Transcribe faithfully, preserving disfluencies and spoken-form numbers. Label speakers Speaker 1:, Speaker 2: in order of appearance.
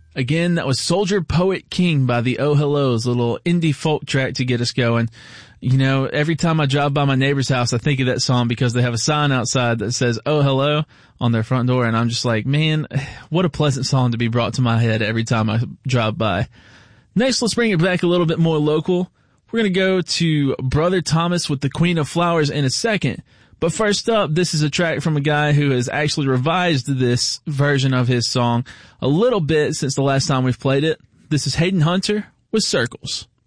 Speaker 1: Again, that was Soldier Poet King by the Oh Hellos, a little indie folk track to get us going. You know, every time I drive by my neighbor's house, I think of that song because they have a sign outside that says, "Oh, hello," on their front door. And I'm just like, man, what a pleasant song to be brought to my head every time I drive by. Next, let's bring it back a little bit more local. We're going to go to Brother Thomas with the Queen of Flowers in a second. But first up, this is a track from a guy who has actually revised this version of his song a little bit since the last time we've played it. This is Hayden Hunter with Circles.